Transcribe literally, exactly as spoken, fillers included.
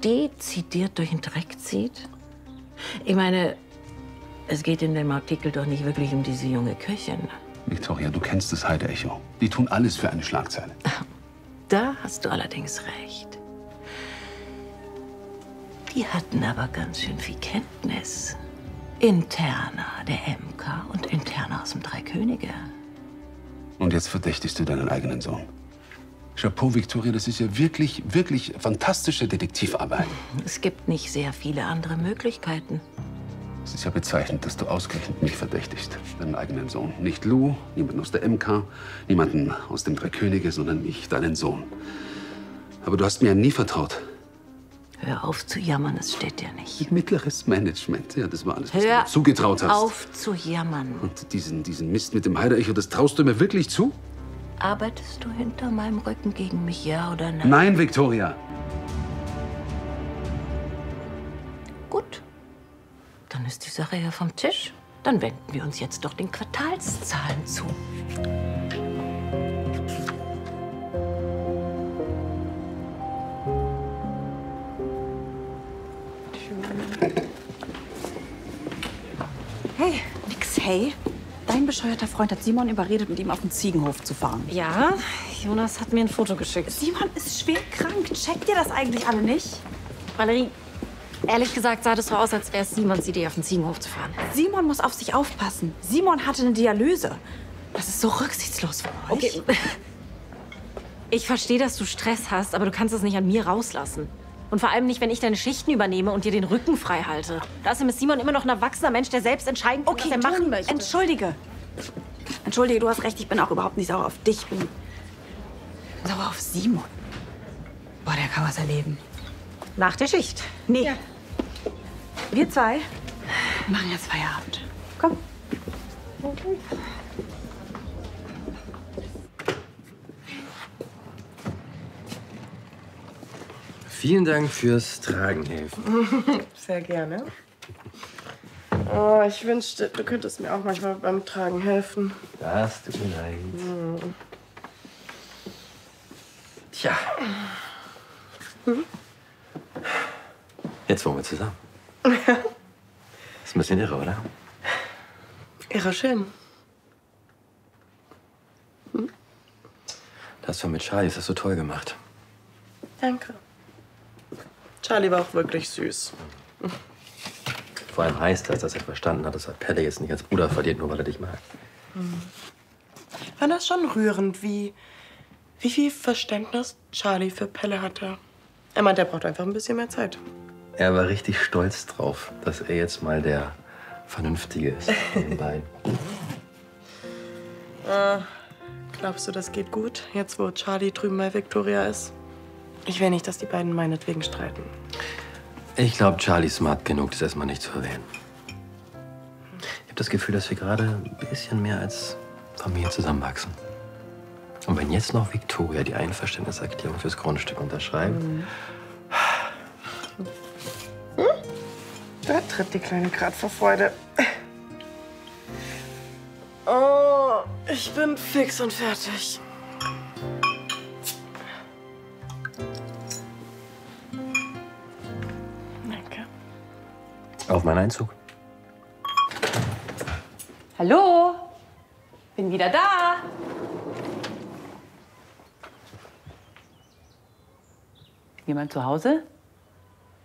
dezidiert durch den Dreck zieht? Ich meine, es geht in dem Artikel doch nicht wirklich um diese junge Köchin. Victoria, du kennst das Heide-Echo. Die tun alles für eine Schlagzeile. Da hast du allerdings recht. Die hatten aber ganz schön viel Kenntnis. Interner der M K und Interner aus dem Drei Könige. Und jetzt verdächtigst du deinen eigenen Sohn. Chapeau, Victoria, das ist ja wirklich, wirklich fantastische Detektivarbeit. Es gibt nicht sehr viele andere Möglichkeiten. Es ist ja bezeichnend, dass du ausgerechnet mich verdächtigst. Deinen eigenen Sohn. Nicht Lou, niemanden aus der M K, niemanden aus dem Drei Könige, sondern mich, deinen Sohn. Aber du hast mir ja nie vertraut. Hör auf zu jammern, es steht dir nicht. Mittleres Management, ja, das war alles, was Hör du mir zugetraut hast. auf zu jammern. Und diesen, diesen Mist mit dem Heide-Echo, das traust du mir wirklich zu? Arbeitest du hinter meinem Rücken gegen mich, ja oder nein? Nein, Victoria. Gut. Dann ist die Sache ja vom Tisch. Dann wenden wir uns jetzt doch den Quartalszahlen zu. Hey, nix hey. Dein bescheuerter Freund hat Simon überredet, mit ihm auf den Ziegenhof zu fahren. Ja, Jonas hat mir ein Foto geschickt. Simon ist schwer krank. Checkt ihr das eigentlich alle nicht? Valerie, ehrlich gesagt sah das so aus, als wäre es Simons Idee, auf den Ziegenhof zu fahren. Simon muss auf sich aufpassen. Simon hatte eine Dialyse. Das ist so rücksichtslos von euch. Okay. Ich verstehe, dass du Stress hast, aber du kannst es nicht an mir rauslassen. Und vor allem nicht, wenn ich deine Schichten übernehme und dir den Rücken frei halte. Außerdem ist Simon immer noch ein erwachsener Mensch, der selbst entscheiden kann, Okay, was er machen möchte. Entschuldige. Entschuldige, du hast recht. Ich bin auch überhaupt nicht sauer auf dich. Ich bin sauer auf Simon. Boah, der kann was erleben. Nach der Schicht. Nee. Ja. Wir zwei machen jetzt Feierabend. Komm. Okay. Vielen Dank fürs Tragen helfen. Sehr gerne. Oh, ich wünschte, du könntest mir auch manchmal beim Tragen helfen. Das tut mir leid. Hm. Tja. Hm? Jetzt wohnen wir zusammen. Ist ein bisschen irre, oder? Irre schön. Hm? Das von mit Charlie, das hast du toll gemacht. Danke. Charlie war auch wirklich süß. Vor allem heißt das, dass er verstanden hat, dass er Pelle jetzt nicht als Bruder verliert, nur weil er dich mag. Hm. War das schon rührend, wie, wie viel Verständnis Charlie für Pelle hatte. Er meinte, er braucht einfach ein bisschen mehr Zeit. Er war richtig stolz drauf, dass er jetzt mal der Vernünftige ist von den beiden. äh, glaubst du, das geht gut, jetzt wo Charlie drüben bei Victoria ist? Ich will nicht, dass die beiden meinetwegen streiten. Ich glaube, Charlie ist smart genug, das erstmal nicht zu erwähnen. Ich habe das Gefühl, dass wir gerade ein bisschen mehr als Familie zusammenwachsen. Und wenn jetzt noch Victoria die Einverständniserklärung fürs Grundstück unterschreibt... Mhm. Hm? Da tritt die Kleine gerade vor Freude. Oh, ich bin fix und fertig. Danke. Auf meinen Einzug. Hallo? Bin wieder da. Jemand zu Hause?